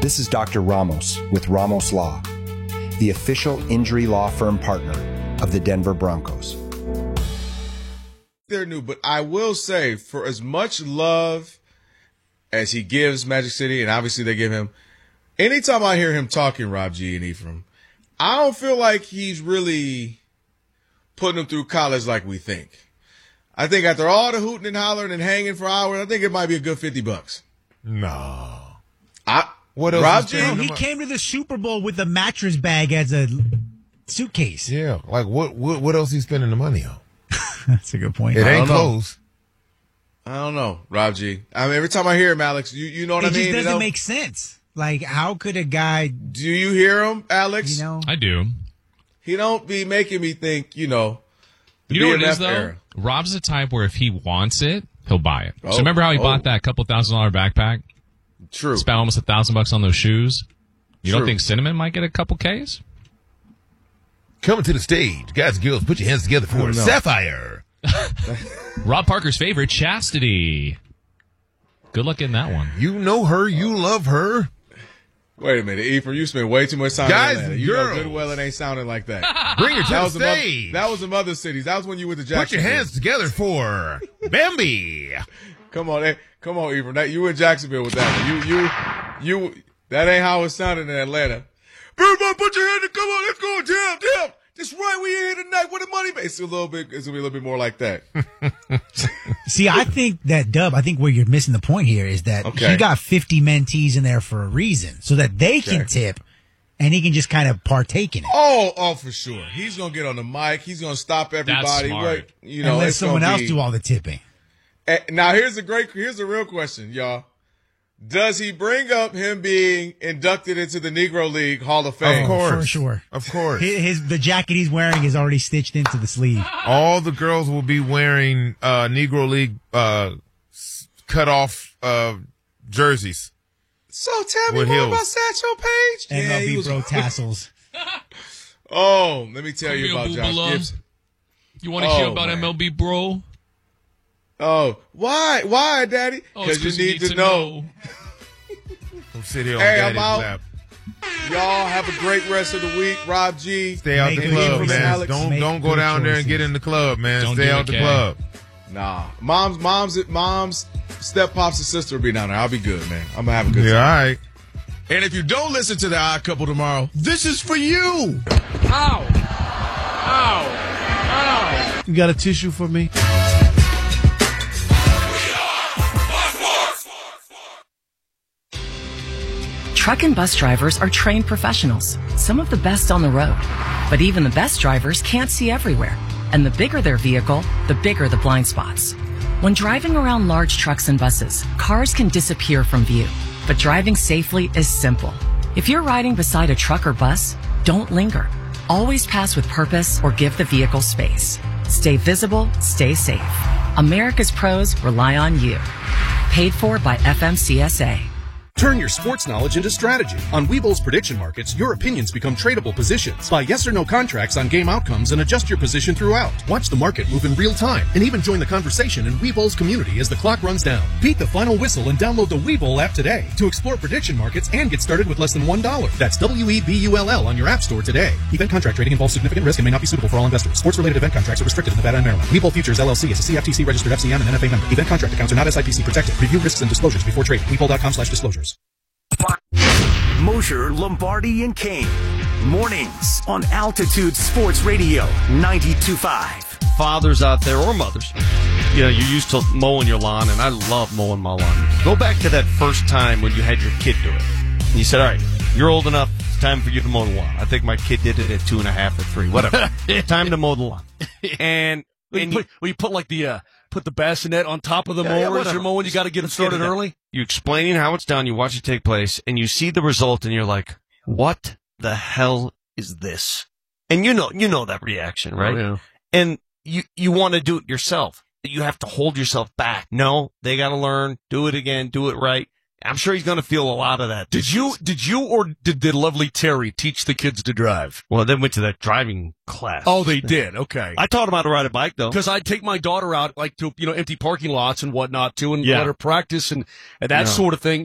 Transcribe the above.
This is Dr. Ramos with Ramos Law, the official injury law firm partner of the Denver Broncos. They're new, but I will say, for as much love as he gives Magic City, and obviously they give him, anytime I hear him talking, Rob G and Ephraim, I don't feel like he's really putting them through college like we think. I think after all the hooting and hollering and hanging for hours, I think it might be a good $50. No. What else? Rob G? He came to the Super Bowl with a mattress bag as a suitcase. Yeah. Like, what else he spending the money on? That's a good point. It ain't close. I don't know, Rob G. I mean, every time I hear him, Alex, you know what I mean? It just doesn't make sense. Like, how could a guy... Do you hear him, Alex? I do. He don't be making me think, You know what it is, though? Era. Rob's the type where if he wants it, he'll buy it. So remember how he bought that couple $1,000 backpack? True. Spent almost $1,000 on those shoes. You True. don't think Cinnamon might get a couple Ks? Coming to the stage. Guys and girls, put your hands together for Sapphire. Rob Parker's favorite, Chastity. Good luck getting that one. You know her. You love her. Wait a minute, Ephraim, you spent way too much time Guys in Atlanta. and You know girls. good well it ain't sounding like that. Bring her to the stage. That was some other cities. That was when you were the Jackson. Put your hands together for Bambi. Come on, Ephraim. You in Jacksonville with that one. You. That ain't how it sounded in Atlanta. Everybody, put your hands together. Come on, let's go, damn. That's right. We here tonight with the money. It's gonna be a little bit more like that. See, I think that, Dub, where you're missing the point here is that he got 50 mentees in there for a reason, so that they can tip, and he can just kind of partake in it. Oh, for sure. He's gonna get on the mic. He's gonna stop everybody. That's smart. And let someone else do all the tipping. Now, here's a real question, y'all. Does he bring up him being inducted into the Negro League Hall of Fame? Of course. For sure. Of course. The jacket he's wearing is already stitched into the sleeve. All the girls will be wearing Negro League cut off jerseys. So tell me more about Satchel Paige. MLB bro tassels. Oh, let me tell you about Josh Gibson. You want to hear about MLB bro? Oh, why, Daddy? Because you need to know. I'm sitting here on Hey, Daddy's I'm out. lap. Y'all have a great rest of the week. Rob G. Stay out the club, man. Alex. Don't go down there and get in the club, man. Stay out the club. Nah. Mom's step pops and sister will be down there. I'll be good, man. I'm gonna have a good time. Yeah, all right. And if you don't listen to the Odd Couple tomorrow, this is for you. Ow. You got a tissue for me? Truck and bus drivers are trained professionals, some of the best on the road. But even the best drivers can't see everywhere. And the bigger their vehicle, the bigger the blind spots. When driving around large trucks and buses, cars can disappear from view. But driving safely is simple. If you're riding beside a truck or bus, don't linger. Always pass with purpose or give the vehicle space. Stay visible, stay safe. America's pros rely on you. Paid for by FMCSA. Turn your sports knowledge into strategy. On Webull's prediction markets, your opinions become tradable positions. Buy yes or no contracts on game outcomes and adjust your position throughout. Watch the market move in real time and even join the conversation in Webull's community as the clock runs down. Beat the final whistle and download the Webull app today to explore prediction markets and get started with less than $1. That's WEBULL on your app store today. Event contract trading involves significant risk and may not be suitable for all investors. Sports-related event contracts are restricted in Nevada and Maryland. Webull Futures LLC is a CFTC registered FCM and NFA member. Event contract accounts are not SIPC protected. Review risks and disclosures before trading. Webull.com/disclosures. Mosher, Lombardi, and Kane. Mornings on Altitude Sports Radio 92.5. Fathers out there or mothers, you're used to mowing your lawn, and I love mowing my lawn. Go back to that first time when you had your kid do it. And you said, all right, you're old enough. It's time for you to mow the lawn. I think my kid did it at 2.5 or 3, whatever. Time to mow the lawn. And you put like put the bassinet on top of the mower as you're mowing. You got to get it started early. You're explaining how it's done. You watch it take place, and you see the result, and you're like, "What the hell is this?" And you know that reaction, right? Oh, yeah. And you want to do it yourself. You have to hold yourself back. No, they got to learn. Do it again. Do it right. I'm sure he's going to feel a lot of that. Did you or did the lovely Terry teach the kids to drive? Well, they went to that driving class. Oh, they did. Okay. I taught them how to ride a bike, though. Because I'd take my daughter out, like, to, empty parking lots and whatnot, too, and let her practice and that sort of thing.